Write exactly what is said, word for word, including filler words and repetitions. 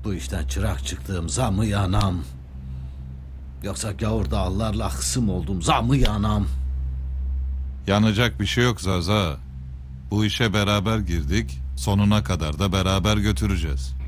Bu işten çırak çıktığım zamı yanam. Yoksa gavur dağlarla hısım oldum zamı yanam. Yanacak bir şey yok Zaza. Bu işe beraber girdik, sonuna kadar da beraber götüreceğiz.